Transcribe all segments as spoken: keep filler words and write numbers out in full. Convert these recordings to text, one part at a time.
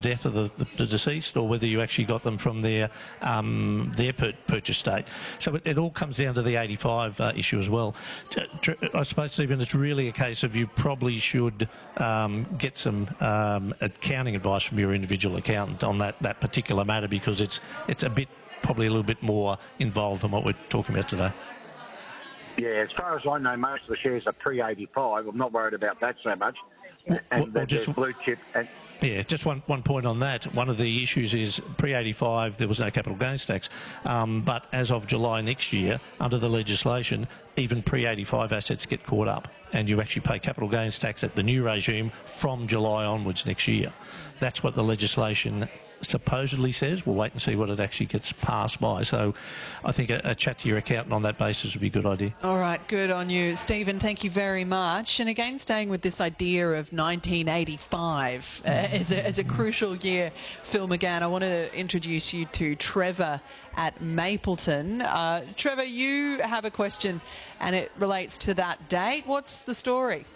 death of the, the, the deceased or whether you actually got them from their um, their pur purchase date. So it, it all comes down to the eighty-five uh, issue as well. I suppose, Stephen, it's really a case of you probably should um, get some um, accounting advice from your individual accountant on that, that particular matter, because it's it's a bit probably a little bit more involved than what we're talking about today. Yeah, as far as I know, most of the shares are pre eighty-five. I'm not worried about that so much. And well, well, just, blue chip. And yeah, just one, one point on that. One of the issues is pre eighty-five, there was no capital gains tax. Um, but as of July next year, under the legislation, even pre eighty-five assets get caught up, and you actually pay capital gains tax at the new regime from July onwards next year. That's what the legislation supposedly says. We'll wait and see what it actually gets passed by. So I think a, a chat to your accountant on that basis would be a good idea. All right, good on you. Stephen, thank you very much. And again, staying with this idea of nineteen eighty-five uh, as, a, as a crucial year, Phil McGann, I want to introduce you to Trevor at Mapleton. Uh, Trevor, you have a question and it relates to that date. What's the story?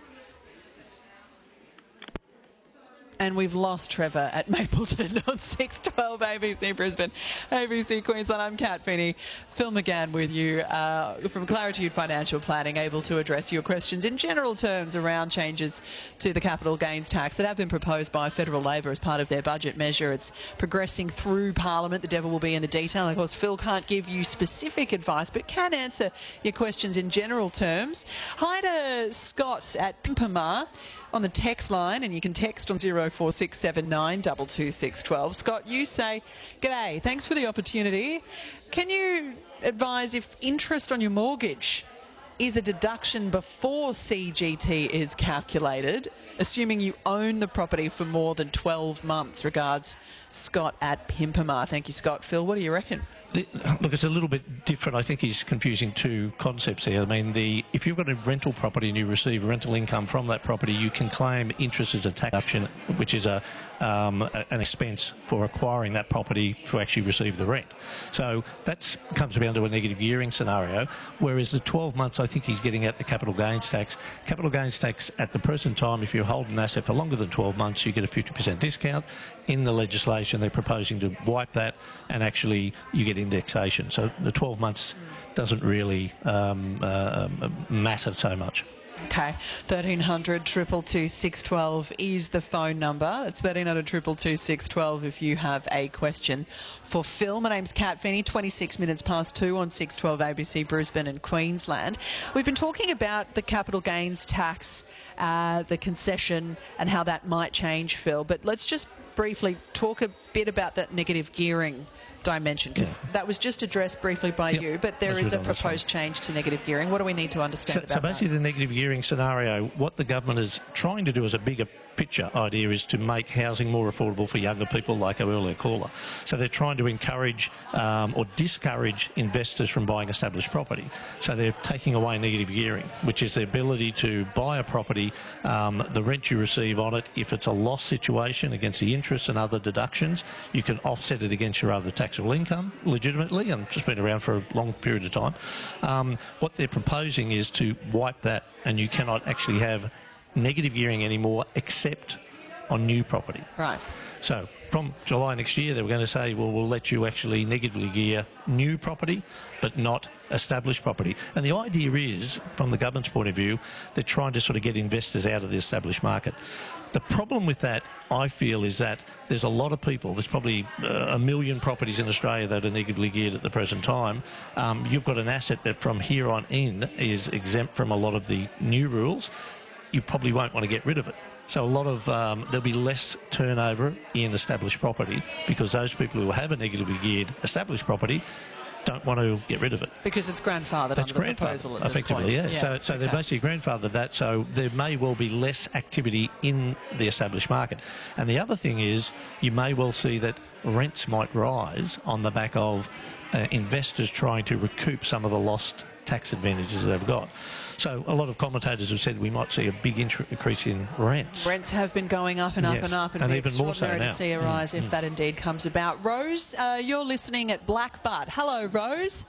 And we've lost Trevor at Mapleton on six twelve A B C Brisbane, A B C Queensland. I'm Kat Finney. Phil McGann with you uh, from Claritude Financial Planning, able to address your questions in general terms around changes to the capital gains tax that have been proposed by Federal Labor as part of their budget measure. It's progressing through Parliament. The devil will be in the detail. And of course, Phil can't give you specific advice, but can answer your questions in general terms. Hi to Scott at Pimpama on the text line, and you can text on zero four six seven nine two two six one two. Scott, you say, "G'day, thanks for the opportunity. Can you advise if interest on your mortgage is a deduction before C G T is calculated, assuming you own the property for more than twelve months? Regards, Scott at Pimpama." Thank you, Scott. Phil, what do you reckon? The, look, it's a little bit different. I think he's confusing two concepts here. I mean, the if you've got a rental property and you receive rental income from that property, you can claim interest as a tax deduction, which is a, um, a an expense for acquiring that property to actually receive the rent. So that comes down to a negative gearing scenario, whereas the twelve months, I think he's getting at the capital gains tax. Capital gains tax at the present time, if you hold an asset for longer than twelve months, you get a fifty percent discount. In the legislation, they're proposing to wipe that, and actually you get indexation. So the twelve months doesn't really um, uh, matter so much. Okay, thirteen hundred, two two two, six one two is the phone number. That's thirteen hundred, two two two, six one two if you have a question for Phil. My name's Kat Finney, twenty-six minutes past two on six twelve A B C Brisbane and Queensland. We've been talking about the capital gains tax, uh, the concession, and how that might change, Phil. But let's just briefly talk a bit about that negative gearing dimension, because yeah. that was just addressed briefly by yep. you, but there is a proposed change to negative gearing. What do we need to understand so, about so basically that? The negative gearing scenario, what the government is trying to do as a bigger picture idea is to make housing more affordable for younger people, like our earlier caller. So they're trying to encourage um, or discourage investors from buying established property. So they're taking away negative gearing, which is the ability to buy a property, um, the rent you receive on it, if it's a loss situation against the interest and other deductions, you can offset it against your other taxable income legitimately, and it's just been around for a long period of time. Um, what they're proposing is to wipe that, and you cannot actually have negative gearing anymore except on new property. Right. So from July next year, they were going to say, well, we'll let you actually negatively gear new property, but not established property. And the idea is, from the government's point of view, they're trying to sort of get investors out of the established market. The problem with that, I feel, is that there's a lot of people, there's probably uh, a million properties in Australia that are negatively geared at the present time. Um, you've got an asset that from here on in is exempt from a lot of the new rules. You probably won't want to get rid of it. So a lot of, um, there'll be less turnover in established property, because those people who have a negatively geared established property don't want to get rid of it. Because it's grandfathered That's under the proposal at this effectively, point. yeah. yeah. So, so okay. they're basically grandfathered that, so there may well be less activity in the established market. And the other thing is, you may well see that rents might rise on the back of uh, investors trying to recoup some of the lost tax advantages they've got. So a lot of commentators have said we might see a big increase in rents. Rents have been going up and up yes. and up, and, and it'd be even more so extraordinary now. to see a rise mm, if mm. that indeed comes about. Rose, uh, you're listening at Black Butt. Hello, Rose.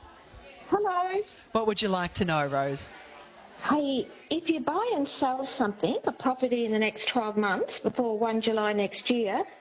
Hello. What would you like to know, Rose? Hey, if you buy and sell something, a property in the next twelve months before first of July next year,